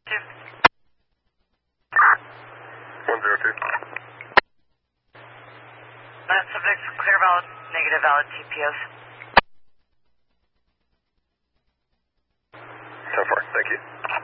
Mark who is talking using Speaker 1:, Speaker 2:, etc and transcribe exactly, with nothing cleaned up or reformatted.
Speaker 1: two.
Speaker 2: one zero two.
Speaker 1: That subject's clear valid, negative valid T P Os.
Speaker 2: So far, thank you.